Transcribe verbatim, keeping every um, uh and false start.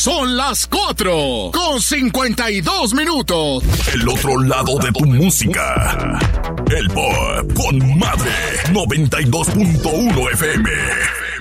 Son las cuatro con cincuenta y dos minutos. El otro lado de tu música. El Pop con Madre noventa y dos punto uno F M.